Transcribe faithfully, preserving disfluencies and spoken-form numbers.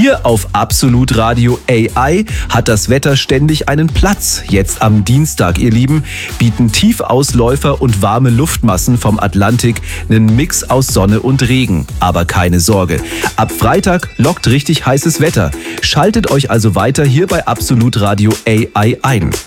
Hier auf Absolut Radio A I hat das Wetter ständig einen Platz. Jetzt am Dienstag, ihr Lieben, bieten Tiefausläufer und warme Luftmassen vom Atlantik einen Mix aus Sonne und Regen. Aber keine Sorge, ab Freitag lockt richtig heißes Wetter. Schaltet euch also weiter hier bei Absolut Radio A I ein.